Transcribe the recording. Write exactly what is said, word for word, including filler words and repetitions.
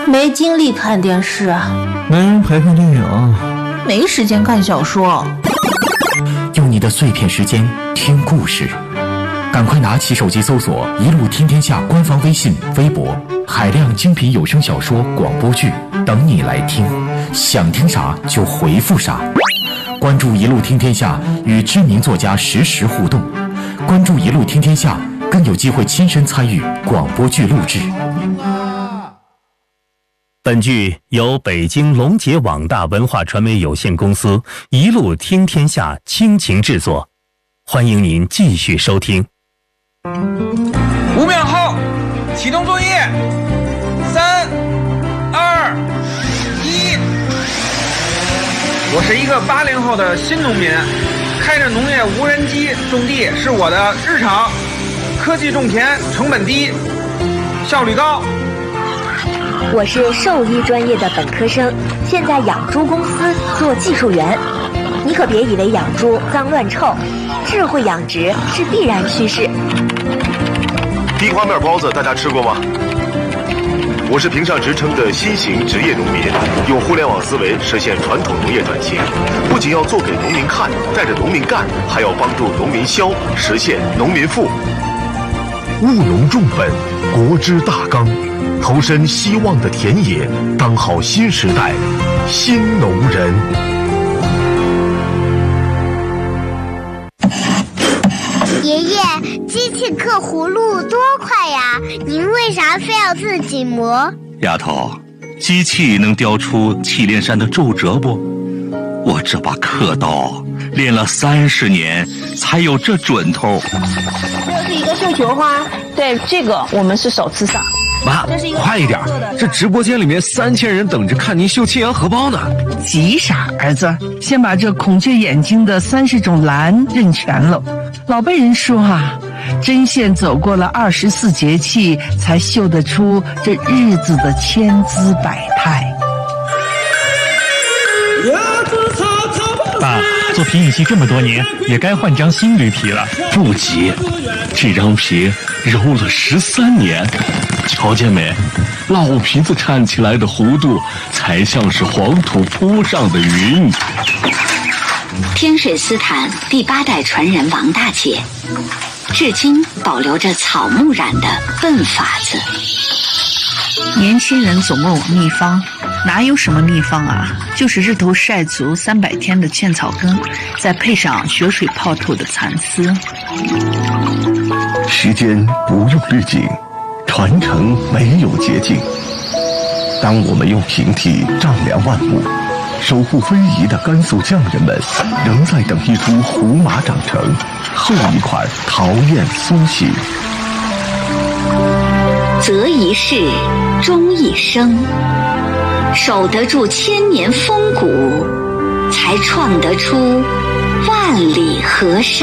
没精力看电视啊， 没人陪看电影， 没时间看小说。 用你的碎片时间听故事，赶快拿起手机搜索一路听天下官方微信、微博，海量精品有声小说、广播剧等你来听，想听啥就回复啥。关注一路听天下，与知名作家实时互动。关注一路听天下，更有机会亲身参与广播剧录制。 本剧由北京龙杰网大文化传媒有限公司一路听天下倾情制作，欢迎您继续收听。 五秒后启动作业，三二一。我是一个八零后的新农民，开着农业无人机种地是我的日常，科技种田，成本低，效率高。 我是兽医专业的本科生，现在养猪公司做技术员。你可别以为养猪脏乱臭，智慧养殖是必然趋势。 地瓜面包子大家吃过吗？我是评上职称的新型职业农民，用互联网思维实现传统农业转型，不仅要做给农民看，带着农民干，还要帮助农民消，实现农民富。务农重本，国之大纲，投身希望的田野，当好新时代新农人。 爷爷，机器刻葫芦多快呀！您为啥非要自己磨？ 丫头，机器能雕出祁连山的皱褶不？我这把刻刀练了三十年，才有这准头。 这是一个绣球花，对，这个我们是首次上。 妈，快一点！这直播间里面三千人等着看您绣庆阳荷包呢。 急啥，儿子？先把这孔雀眼睛的三十种蓝认全了。老辈人说啊，针线走过了二十四节气，才绣得出这日子的千姿百态。 爸，做皮影戏这么多年，也该换张新驴皮了。 不急，这张皮揉了十三年，瞧见没？老皮子缠起来的弧度，才像是黄土铺上的云。 天水丝毯第八代传人王大姐，至今保留着草木染的笨法子。 年轻人总问我秘方，哪有什么秘方啊？就是日头晒足三百天的茜草根，再配上雪水泡透的蚕丝。 时间不用滤镜，传承没有捷径。当我们用平替丈量万物，守护非遗的甘肃匠人们仍在等一株胡麻长成，后一款桃燕苏醒。 择一事，终一生，守得住千年风骨，才创得出万里河山。